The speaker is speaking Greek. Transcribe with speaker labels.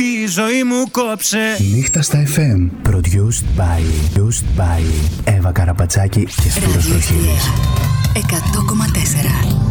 Speaker 1: η ζωή μου κόψε.
Speaker 2: Νύχτα στα FM. Produced by Εύα Καραπατσάκη και Σπύρος Κοχίδης.
Speaker 3: 100,4